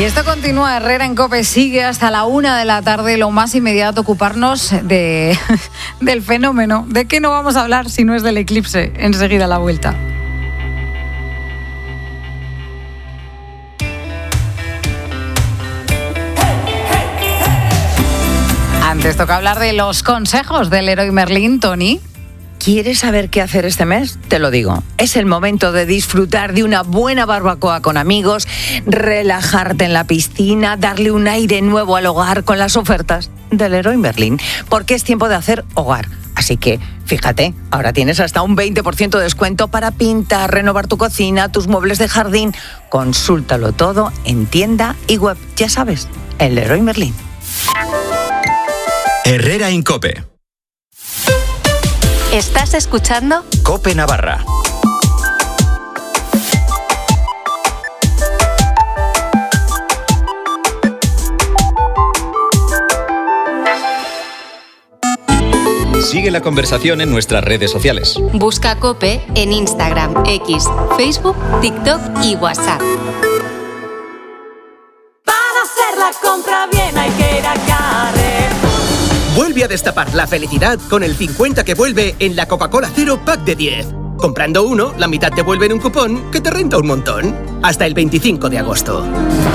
Y esto continúa. Herrera en COPE sigue hasta la 1 de la tarde. Lo más inmediato, ocuparnos del fenómeno. ¿De qué no vamos a hablar si no es del eclipse? Enseguida a la vuelta. Antes toca hablar de los consejos del Leroy Merlin, Tony. ¿Quieres saber qué hacer este mes? Te lo digo. Es el momento de disfrutar de una buena barbacoa con amigos, relajarte en la piscina, darle un aire nuevo al hogar con las ofertas del Leroy Merlin, porque es tiempo de hacer hogar. Así que, fíjate, ahora tienes hasta un 20% de descuento para pintar, renovar tu cocina, tus muebles de jardín. Consúltalo todo en tienda y web. Ya sabes, el Leroy Merlin. Herrera en COPE. ¿Estás escuchando? COPE Navarra. Sigue la conversación en nuestras redes sociales. Busca COPE en Instagram, X, Facebook, TikTok y WhatsApp. Para hacer la compra bien hay que ir a Carrefour. Vuelve a destapar la felicidad con el 50 que vuelve en la Coca-Cola Cero Pack de 10. Comprando uno, la mitad te vuelve en un cupón que te renta un montón. Hasta el 25 de agosto.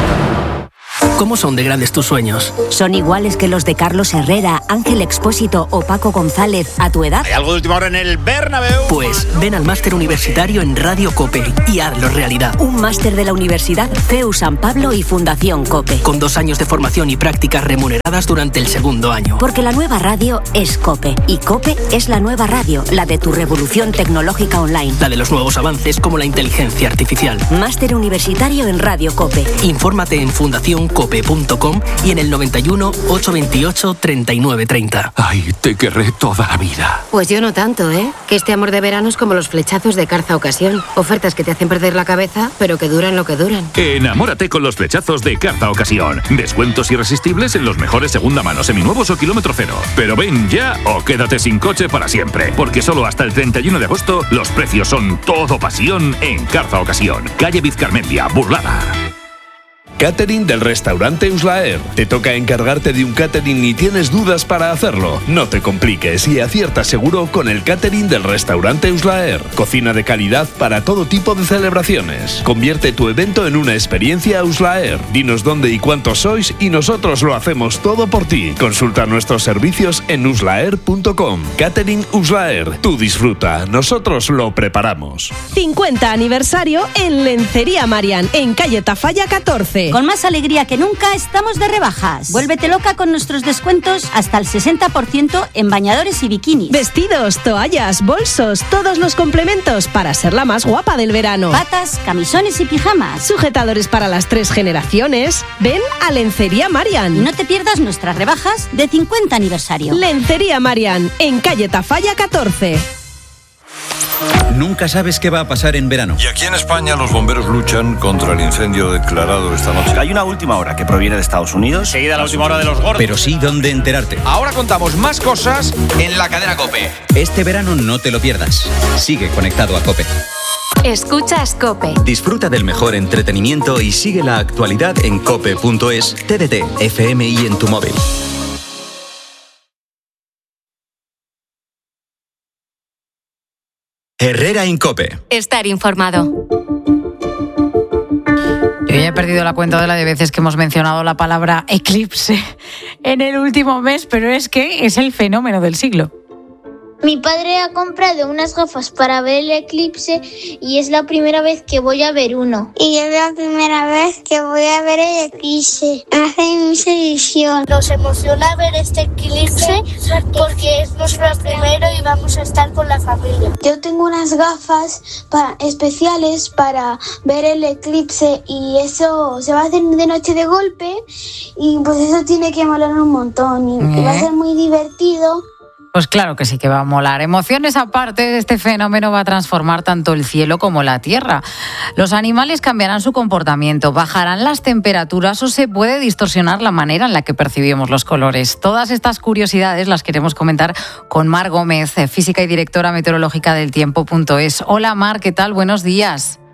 ¿Cómo son de grandes tus sueños? ¿Son iguales que los de Carlos Herrera, Ángel Expósito o Paco González a tu edad? ¿Hay algo de última hora en el Bernabéu? Pues ven al máster universitario en Radio COPE y hazlo realidad. Un máster de la Universidad CEU San Pablo y Fundación COPE. Con 2 años de formación y prácticas remuneradas durante el segundo año. Porque la nueva radio es COPE. Y COPE es la nueva radio, la de tu revolución tecnológica online. La de los nuevos avances como la inteligencia artificial. Máster universitario en Radio COPE. Infórmate en fundacioncope.com y en el 91 828 3930. Ay, te querré toda la vida. Pues yo no tanto, ¿eh? Que este amor de verano es como los flechazos de Carza Ocasión. Ofertas que te hacen perder la cabeza, pero que duran lo que duran. Enamórate con los flechazos de Carza Ocasión. Descuentos irresistibles en los mejores segunda mano, seminuevos o kilómetro cero. Pero ven ya o quédate sin coche para siempre. Porque solo hasta el 31 de agosto los precios son todo pasión en Carza Ocasión. Calle Vizcarmendia, Burlada. Catering del restaurante Uslaer. ¿Te toca encargarte de un catering y tienes dudas para hacerlo? No te compliques y acierta seguro con el catering del restaurante Uslaer. Cocina de calidad para todo tipo de celebraciones. Convierte tu evento en una experiencia Uslaer. Dinos dónde y cuántos sois y nosotros lo hacemos todo por ti. Consulta nuestros servicios en uslaer.com. Catering Uslaer. Tú disfruta, nosotros lo preparamos. 50 aniversario en Lencería Marian, en calle Tafalla 14. Con más alegría que nunca estamos de rebajas. Vuélvete loca con nuestros descuentos hasta el 60% en bañadores y bikinis. Vestidos, toallas, bolsos, todos los complementos para ser la más guapa del verano. Batas, camisones y pijamas. Sujetadores para las 3 generaciones. Ven a Lencería Marian. Y no te pierdas nuestras rebajas de 50 aniversario. Lencería Marian, en calle Tafalla 14. Nunca sabes qué va a pasar en verano. Y aquí en España los bomberos luchan contra el incendio declarado esta noche. Hay una última hora que proviene de Estados Unidos. Seguida la última hora de los gordos. Pero sí dónde enterarte. Ahora contamos más cosas en la cadena COPE. Este verano no te lo pierdas. Sigue conectado a COPE. Escuchas COPE. Disfruta del mejor entretenimiento y sigue la actualidad en cope.es, TDT, FM y en tu móvil. Herrera en COPE. Estar informado. Yo ya he perdido la cuenta de las veces que hemos mencionado la palabra eclipse en el último mes, pero es que es el fenómeno del siglo. Mi padre ha comprado unas gafas para ver el eclipse y es la primera vez que voy a ver uno. Y es la primera vez que voy a ver el eclipse. Hace mucha ilusión. Nos emociona ver este eclipse porque es nuestro primero y vamos a estar con la familia. Yo tengo unas gafas especiales para ver el eclipse y eso se va a hacer de noche de golpe y pues eso tiene que molar un montón y va a ser muy divertido. Pues claro que sí que va a molar. Emociones aparte, este fenómeno va a transformar tanto el cielo como la tierra. Los animales cambiarán su comportamiento, bajarán las temperaturas o se puede distorsionar la manera en la que percibimos los colores. Todas estas curiosidades las queremos comentar con Mar Gómez, física y directora meteorológica del Tiempo.es. Hola Mar, ¿qué tal? Buenos días.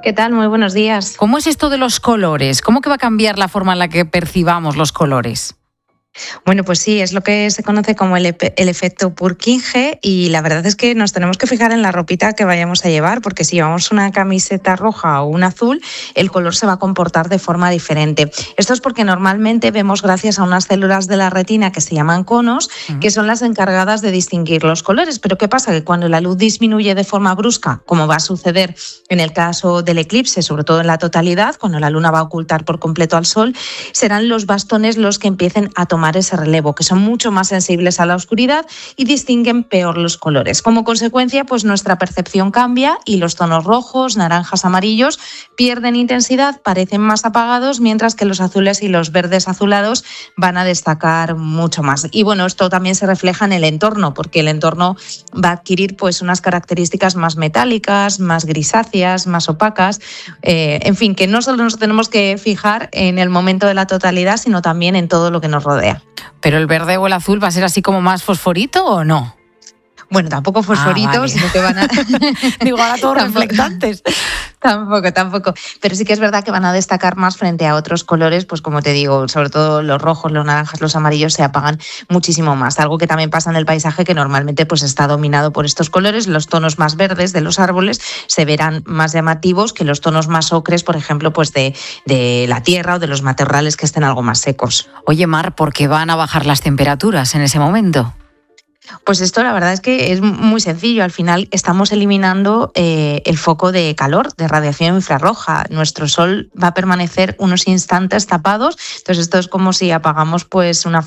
¿Qué tal? Muy buenos días. ¿Cómo es esto de los colores? ¿Cómo que va a cambiar la forma en la que percibamos los colores? Bueno, pues sí, es lo que se conoce como el efecto Purkinje, y la verdad es que nos tenemos que fijar en la ropita que vayamos a llevar, porque si llevamos una camiseta roja o una azul, el color se va a comportar de forma diferente. Esto es porque normalmente vemos, gracias a unas células de la retina que se llaman conos, que son las encargadas de distinguir los colores. Pero ¿qué pasa? Que cuando la luz disminuye de forma brusca, como va a suceder en el caso del eclipse, sobre todo en la totalidad, cuando la luna va a ocultar por completo al sol, serán los bastones los que empiecen a tomar ese relevo, que son mucho más sensibles a la oscuridad y distinguen peor los colores. Como consecuencia, pues nuestra percepción cambia y los tonos rojos, naranjas, amarillos pierden intensidad, parecen más apagados, mientras que los azules y los verdes azulados van a destacar mucho más. Y bueno, esto también se refleja en el entorno, porque el entorno va a adquirir pues unas características más metálicas, más grisáceas, más opacas, en fin, que no solo nos tenemos que fijar en el momento de la totalidad, sino también en todo lo que nos rodea. ¿Pero el verde o el azul va a ser así como más fosforito o no? Bueno, tampoco fosforitos, vale. Sino que van a... Digo, ahora todos reflectantes. Tampoco. Pero sí que es verdad que van a destacar más frente a otros colores, pues como te digo, sobre todo los rojos, los naranjas, los amarillos se apagan muchísimo más. Algo que también pasa en el paisaje, que normalmente pues está dominado por estos colores. Los tonos más verdes de los árboles se verán más llamativos que los tonos más ocres, por ejemplo, pues de la tierra o de los matorrales que estén algo más secos. Oye, Mar, ¿por qué van a bajar las temperaturas en ese momento? Pues esto la verdad es que es muy sencillo. Al final estamos eliminando el foco de calor, de radiación infrarroja. Nuestro sol va a permanecer unos instantes tapados. Entonces esto es como si apagamos pues una